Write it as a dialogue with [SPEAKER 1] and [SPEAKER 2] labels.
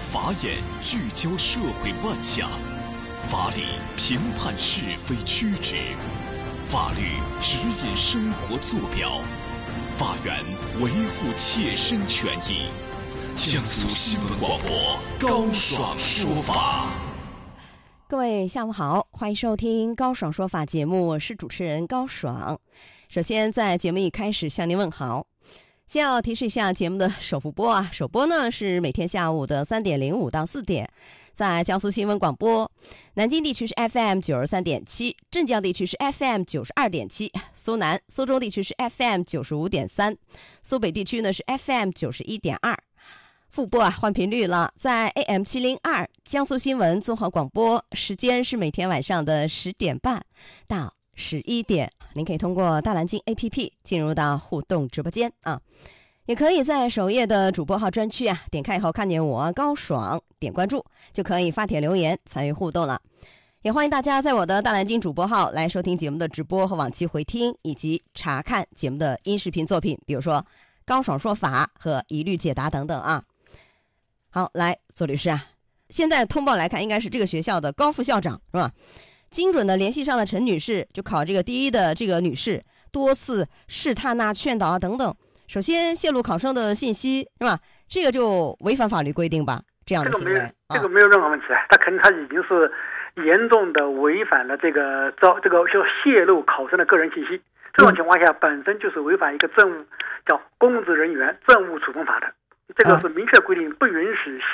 [SPEAKER 1] 法眼聚焦社会乱象，法理评判是非曲直，法律指引生活坐标，法源维护切身权益。江苏新闻广播高爽说法。
[SPEAKER 2] 各位下午好，欢迎收听高爽说法节目，我是主持人高爽。首先在节目一开始向您问好，先要提示一下节目的首复播首播呢是每天下午的3点05到4点，在江苏新闻广播，南京地区是 FM 93.7，镇江地区是 FM 92.7，苏南苏州地区是 FM 95.3，苏北地区呢是 FM 91.2。复播换频率了，在 AM 702江苏新闻综合广播，时间是每天晚上的10点半到11点。您可以通过大蓝鲸 APP 进入到互动直播间也可以在首页的主播号专区点开以后看见我高爽，点关注就可以发帖留言参与互动了。也欢迎大家在我的大蓝鲸主播号来收听节目的直播和往期回听，以及查看节目的音视频作品，比如说高爽说法和一律解答等等好，来，左律师现在通报来看，应该是这个学校的高副校长是吧？精准的联系上了陈女士，就考这个第一的这个女士，多次试探劝导等等。首先泄露考生的信息是吧？这个就违反法律规定吧？这样的行为，
[SPEAKER 3] 这个没有任何问题他肯定他已经是严重的违反了这个就泄露考生的个人信息。这种情况下本身就是违反一个叫公职人员政务处分法的。这个是明确规定，不允许